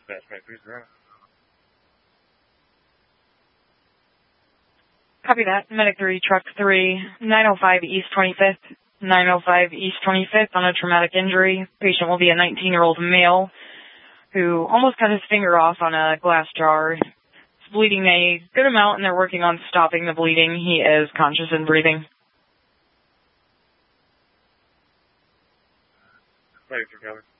Copy that. Medic 3, Truck 3, 905 East 25th. 905 East 25th on a traumatic injury. Patient will be a 19-year-old male who almost cut his finger off on a glass jar. He's bleeding a good amount, and they're working on stopping the bleeding. He is conscious and breathing. Thanks for coming.